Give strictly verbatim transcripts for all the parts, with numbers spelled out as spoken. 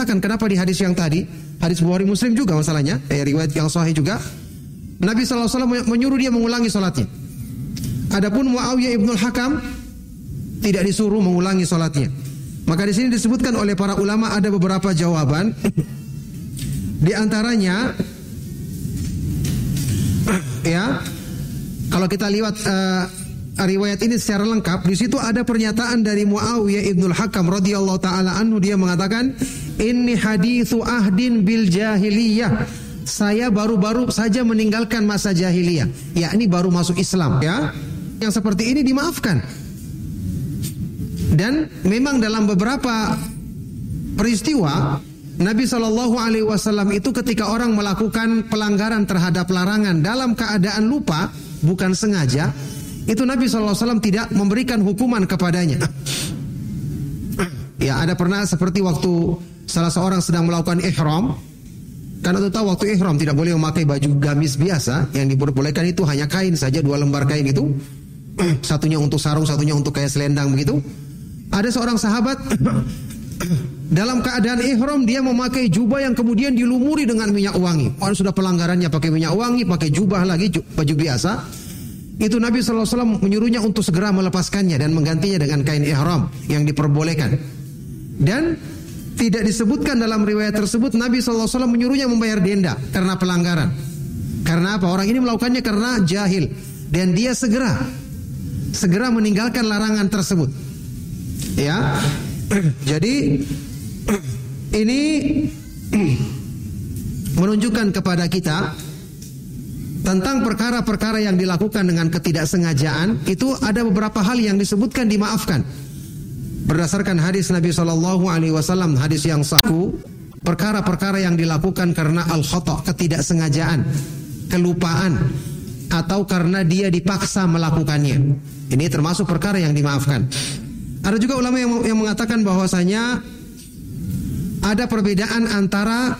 diceritakan kenapa di hadis yang tadi, hadis Bukhari Muslim juga masalahnya, eh, riwayat yang sahih juga, Nabi sallallahu alaihi wasallam menyuruh dia mengulangi salatnya. Adapun Muawiyah ibnul Hakam tidak disuruh mengulangi salatnya. Maka di sini disebutkan oleh para ulama ada beberapa jawaban. Di antaranya, ya, kalau kita lihat uh, riwayat ini secara lengkap, di situ ada pernyataan dari Muawiyah ibnul Hakam radhiyallahu taala anhu, dia mengatakan, "Inni haditsu ahdin bil jahiliyah." Saya baru-baru saja meninggalkan masa jahiliyah, yakni baru masuk Islam, ya. Yang seperti ini dimaafkan. Dan memang dalam beberapa peristiwa Nabi shallallahu alaihi wasallam itu ketika orang melakukan pelanggaran terhadap larangan dalam keadaan lupa, bukan sengaja, itu Nabi shallallahu alaihi wasallam tidak memberikan hukuman kepadanya. Ya, ada pernah seperti waktu salah seorang sedang melakukan ihram. Karena itu tahu waktu ihram tidak boleh memakai baju gamis biasa, yang diperbolehkan itu hanya kain saja, dua lembar kain itu, satunya untuk sarung, satunya untuk kayak selendang begitu. Ada seorang sahabat dalam keadaan ihram, dia memakai jubah yang kemudian dilumuri dengan minyak wangi. Orang sudah pelanggarannya pakai minyak wangi, pakai jubah lagi, baju biasa. Itu Nabi shallallahu alaihi wasallam menyuruhnya untuk segera melepaskannya dan menggantinya dengan kain ihram yang diperbolehkan. Dan tidak disebutkan dalam riwayat tersebut Nabi shallallahu alaihi wasallam menyuruhnya membayar denda karena pelanggaran. Karena apa? Orang ini melakukannya karena jahil, dan dia segera segera meninggalkan larangan tersebut. Ya, jadi ini menunjukkan kepada kita tentang perkara-perkara yang dilakukan dengan ketidaksengajaan. Itu ada beberapa hal yang disebutkan dimaafkan berdasarkan hadis Nabi shallallahu alaihi wasallam, hadis yang sahih. Perkara-perkara yang dilakukan karena al-khata', ketidaksengajaan, kelupaan, atau karena dia dipaksa melakukannya, ini termasuk perkara yang dimaafkan. Ada juga ulama yang, yang mengatakan bahwasanya ada perbedaan antara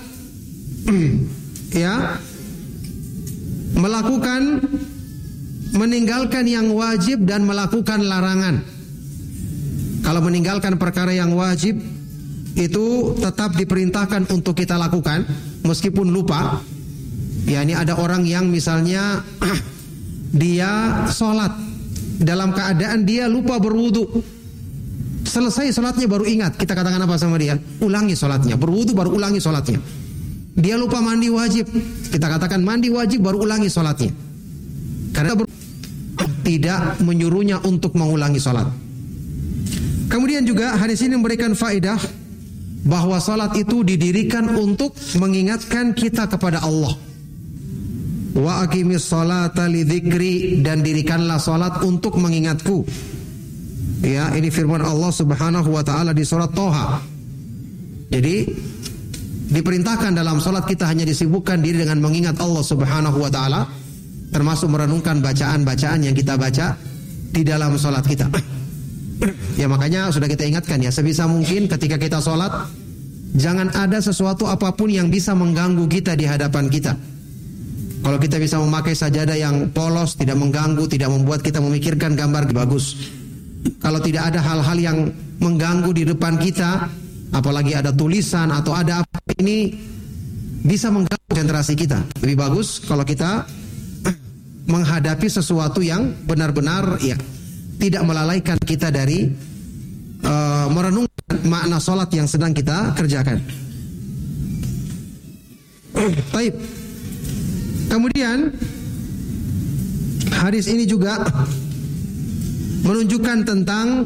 ya melakukan, meninggalkan yang wajib dan melakukan larangan. Kalau meninggalkan perkara yang wajib itu tetap diperintahkan untuk kita lakukan meskipun lupa. Ya, ini ada orang yang misalnya dia sholat dalam keadaan dia lupa berwudu. Selesai sholatnya baru ingat, kita katakan apa sama dia? Ulangi sholatnya, berwudu baru ulangi sholatnya. Dia lupa mandi wajib, kita katakan mandi wajib baru ulangi sholatnya. Karena tidak menyuruhnya untuk mengulangi sholat. Kemudian juga hadis ini memberikan faedah bahwa sholat itu didirikan untuk mengingatkan kita kepada Allah. Wa aqimis sholata lidzikri, dan dirikanlah sholat untuk mengingatku. Ya, ini firman Allah Subhanahu wa taala di surat Thaha. Jadi diperintahkan dalam salat kita hanya disibukkan diri dengan mengingat Allah Subhanahu wa taala, termasuk merenungkan bacaan-bacaan yang kita baca di dalam salat kita. Ya, makanya sudah kita ingatkan ya, sebisa mungkin ketika kita salat jangan ada sesuatu apapun yang bisa mengganggu kita di hadapan kita. Kalau kita bisa memakai sajadah yang polos, tidak mengganggu, tidak membuat kita memikirkan gambar bagus. Kalau tidak ada hal-hal yang mengganggu di depan kita, apalagi ada tulisan atau ada apa, ini bisa mengganggu konsentrasi kita. Lebih bagus kalau kita menghadapi sesuatu yang benar-benar ya tidak melalaikan kita dari uh, merenungkan makna sholat yang sedang kita kerjakan. Baik. Kemudian hadis ini juga menunjukkan tentang